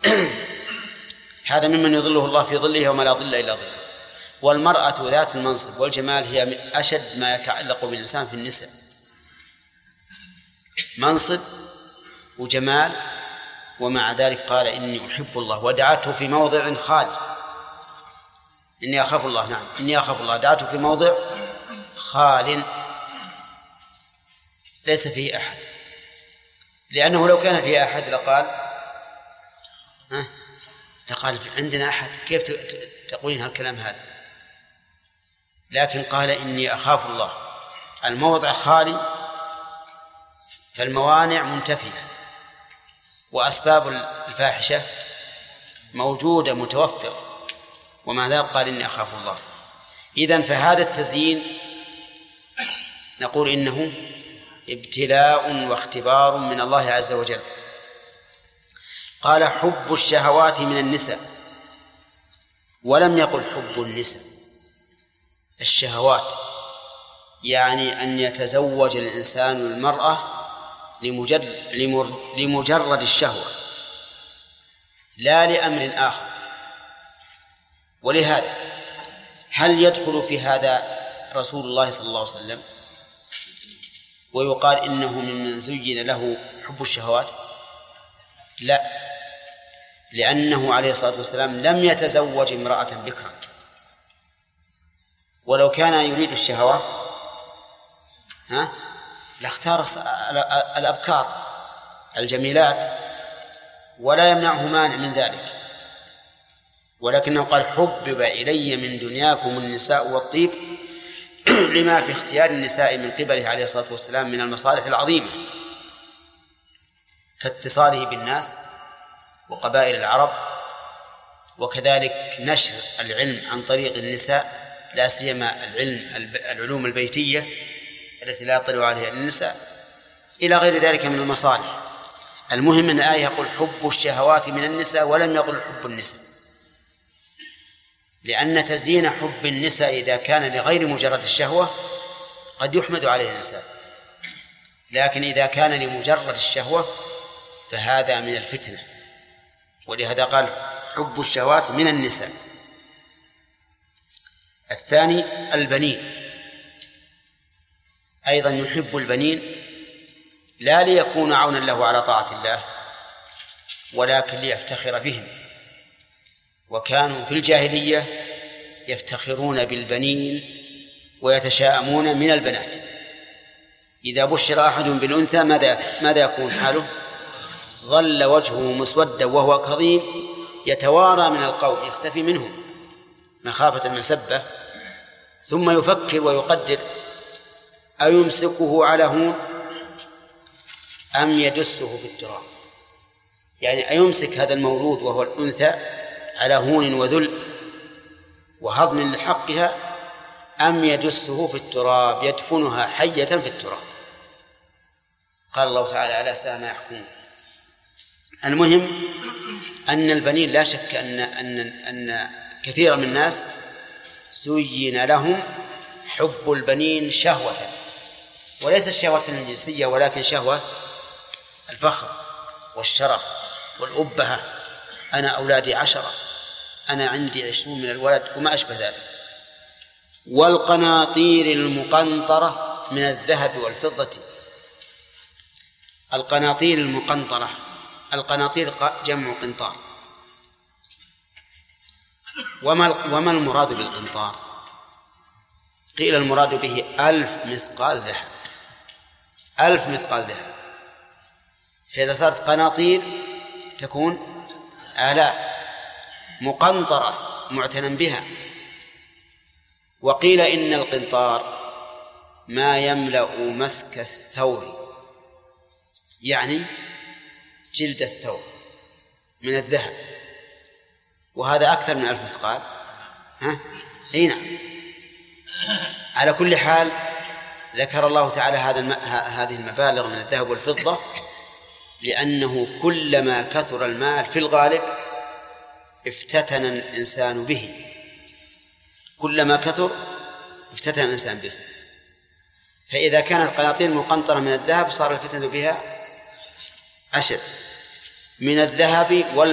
هذا ممن يظله الله في ظله وما لا ظل إلا ظله. والمرأة ذات المنصب والجمال هي من أشد ما يتعلق بالإنسان في النساء، منصب وجمال، ومع ذلك قال إني أحب الله ودعته في موضع خال. إني أخاف الله، نعم إني أخاف الله، دعته في موضع خال ليس فيه أحد، لأنه لو كان فيه أحد لقال عندنا أحد، كيف تقولين هالكلام هذا؟ لكن قال إني أخاف الله، الموضع خالي فالموانع منتفية وأسباب الفاحشة موجودة متوفرة، ومع ذلك قال إني أخاف الله. إذن فهذا التزيين نقول إنه ابتلاء واختبار من الله عز وجل. قال حب الشهوات من النساء، ولم يقل حب النساء. الشهوات يعني أن يتزوج الإنسان المرأة لمجرد الشهوة لا لأمر آخر. ولهذا هل يدخل في هذا رسول الله صلى الله عليه وسلم ويقال إنه ممن زين له حب الشهوات؟ لا، لأنه عليه الصلاة والسلام لم يتزوج امرأة بكرا، ولو كان يريد الشهوة لاختار الأبكار الجميلات ولا يمنعه مانع من ذلك، ولكنه قال حبب إلي من دنياكم النساء والطيب لما في اختيار النساء من قبله عليه الصلاة والسلام من المصالح العظيمة كاتصاله بالناس وقبائل العرب، وكذلك نشر العلم عن طريق النساء، لا سيما العلوم البيتية التي لا يطلع عليها النساء، إلى غير ذلك من المصالح. المهم أن الآية يقول حب الشهوات من النساء ولم يقل حب النساء، لأن تزيين حب النساء إذا كان لغير مجرد الشهوة قد يحمد عليه النساء، لكن إذا كان لمجرد الشهوة فهذا من الفتنة، ولهذا قال حب الشهوات من النساء. الثاني البنين، أيضا يحب البنين لا ليكون عونا له على طاعة الله ولكن ليفتخر بهم، وكانوا في الجاهلية يفتخرون بالبنين ويتشاءمون من البنات. إذا بشر أحد بالأنثى ماذا يكون حاله؟ ظل وجهه مسودا وهو كظيم يتوارى من القوم يختفي منهم مخافة المسبة، ثم يفكر ويقدر أيمسكه على هون أم يدسه في التراب، يعني أيمسك هذا المولود وهو الأنثى على هون وذل وهضم لحقها أم يدسه في التراب يدفنها حية في التراب. قال الله تعالى ألا ساء ما يحكمون. المهم أن البنين لا شك أن كثير من الناس زين لهم حب البنين شهوة، وليس الشهوة الجنسية ولكن شهوة الفخر والشرف والأبهة، أنا أولادي 10، أنا عندي 20 من الولد وما أشبه ذلك. والقناطير المقنطرة من الذهب والفضة. القناطير المقنطرة، القناطير جمع قنطار. وما المراد بالقنطار؟ قيل المراد به 1000 مثقال ذهب، 1000 مثقال ذهب، فإذا صارت قناطير تكون آلاف مقنطرة معتنى بها. وقيل إن القنطار ما يملأ مسك الثور، يعني جلد الثور من الذهب، وهذا أكثر من 1000 مثقال. أي نعم. على كل حال ذكر الله تعالى هذه المبالغ من الذهب والفضة لأنه كلما كثر المال في الغالب افتتن الإنسان به، كلما كثر افتتن الإنسان به. فإذا كانت قناطير مقنطرة من الذهب صار الفتن بها أشد من الذهب